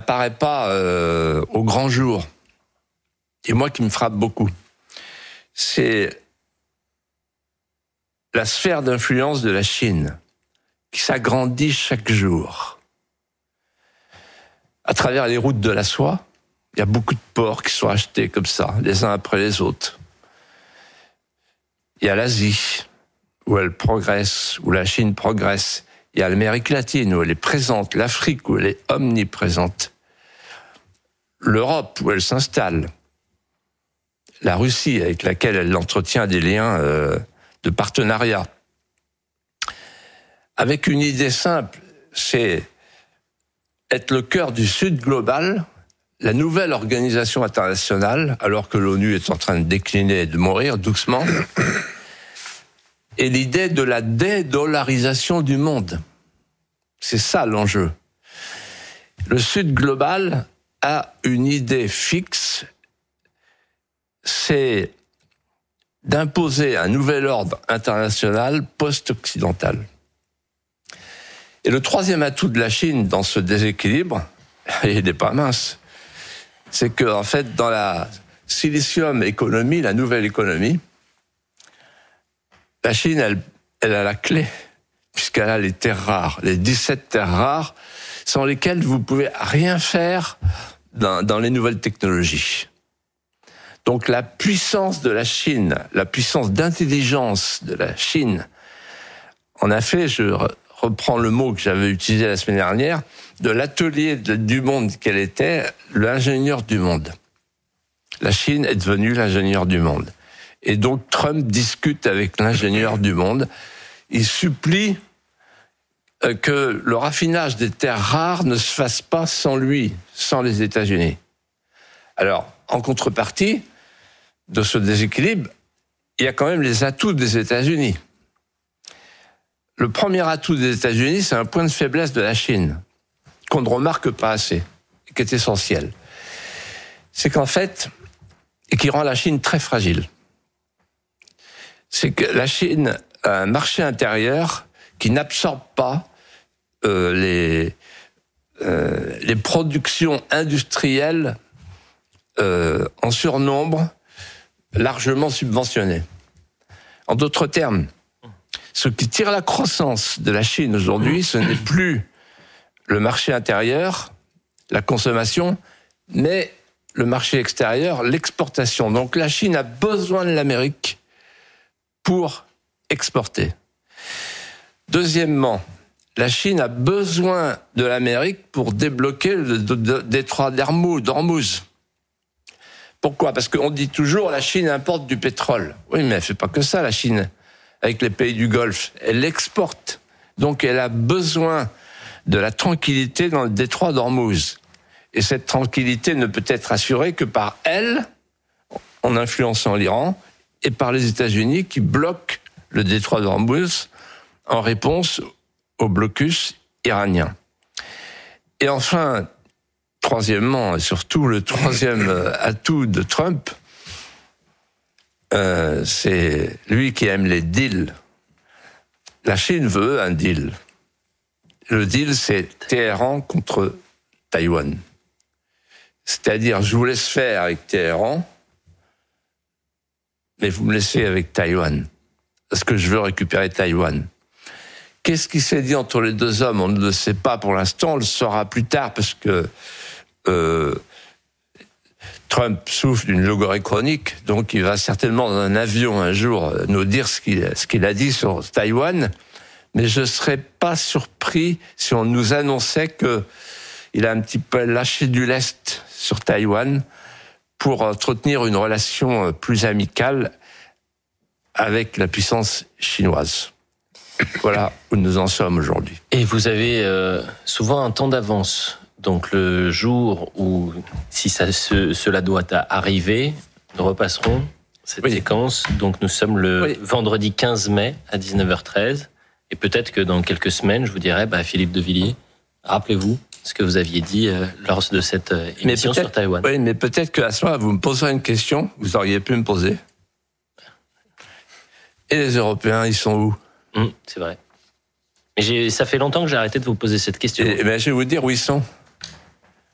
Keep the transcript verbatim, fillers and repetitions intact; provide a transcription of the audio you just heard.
n'apparaît pas euh, au grand jour, et moi qui me frappe beaucoup, c'est la sphère d'influence de la Chine qui s'agrandit chaque jour. À travers les routes de la soie, il y a beaucoup de ports qui sont achetés comme ça, les uns après les autres. Il y a l'Asie, où elle progresse, où la Chine progresse. Il y a l'Amérique latine, où elle est présente, l'Afrique, où elle est omniprésente, l'Europe, où elle s'installe, la Russie, avec laquelle elle entretient des liens euh, de partenariat. Avec une idée simple, c'est être le cœur du Sud global, la nouvelle organisation internationale, alors que l'ONU est en train de décliner et de mourir doucement, et l'idée de la dédollarisation du monde. C'est ça l'enjeu. Le Sud global a une idée fixe, c'est d'imposer un nouvel ordre international post-occidental. Et le troisième atout de la Chine dans ce déséquilibre, il n'est pas mince, c'est que en fait, dans la silicium économie, la nouvelle économie, la Chine, elle, elle a la clé, puisqu'elle a les terres rares, les dix-sept terres rares, sans lesquelles vous pouvez rien faire dans, dans les nouvelles technologies. Donc la puissance de la Chine, la puissance d'intelligence de la Chine, en a fait, je reprends le mot que j'avais utilisé la semaine dernière, de l'atelier du monde qu'elle était, l'ingénieur du monde. La Chine est devenue l'ingénieur du monde. Et donc Trump discute avec l'ingénieur du monde. Il supplie que le raffinage des terres rares ne se fasse pas sans lui, sans les États-Unis. Alors, en contrepartie de ce déséquilibre, il y a quand même les atouts des États-Unis. Le premier atout des États-Unis, c'est un point de faiblesse de la Chine, qu'on ne remarque pas assez, et qui est essentiel. C'est qu'en fait, et qui rend la Chine très fragile, c'est que la Chine a un marché intérieur qui n'absorbe pas euh, les, euh, les productions industrielles euh, en surnombre, largement subventionnées. En d'autres termes, ce qui tire la croissance de la Chine aujourd'hui, ce n'est plus le marché intérieur, la consommation, mais le marché extérieur, l'exportation. Donc la Chine a besoin de l'Amérique pour exporter. Deuxièmement, la Chine a besoin de l'Amérique pour débloquer le détroit d'Ormuz. Pourquoi ? Parce qu'on dit toujours la Chine importe du pétrole. Oui, mais elle ne fait pas que ça, la Chine. Avec les pays du Golfe, elle l'exporte. Donc elle a besoin de la tranquillité dans le détroit d'Ormuz. Et cette tranquillité ne peut être assurée que par elle, en influençant l'Iran, et par les États-Unis qui bloquent le détroit d'Ormuz en réponse au blocus iranien. Et enfin, troisièmement, et surtout le troisième atout de Trump, euh, c'est lui qui aime les deals. La Chine veut un deal. Le deal, c'est Téhéran contre Taïwan. C'est-à-dire, je vous laisse faire avec Téhéran, mais vous me laissez avec Taïwan, parce que je veux récupérer Taïwan. Qu'est-ce qui s'est dit entre les deux hommes ? On ne le sait pas pour l'instant, on le saura plus tard, parce que euh, Trump souffre d'une logorrhée chronique, donc il va certainement dans un avion un jour nous dire ce qu'il, ce qu'il a dit sur Taïwan, mais je ne serais pas surpris si on nous annonçait qu'il a un petit peu lâché du lest sur Taïwan pour entretenir une relation plus amicale avec la puissance chinoise. Voilà où nous en sommes aujourd'hui. Et vous avez euh, souvent un temps d'avance. Donc le jour où, si ça, ce, cela doit arriver, nous repasserons cette oui. séquence. Donc nous sommes le oui. vendredi quinze mai à dix-neuf heures treize. Et peut-être que dans quelques semaines, je vous dirai, bah, Philippe de Villiers, rappelez-vous ce que vous aviez dit euh, lors de cette euh, émission sur Taïwan. Oui, mais peut-être qu'à ce moment-là, vous me poserez une question, vous auriez pu me poser. Et les Européens, ils sont où ? Mmh, c'est vrai. Mais j'ai, ça fait longtemps que j'ai arrêté de vous poser cette question. Et, et ben, je vais vous dire où ils sont.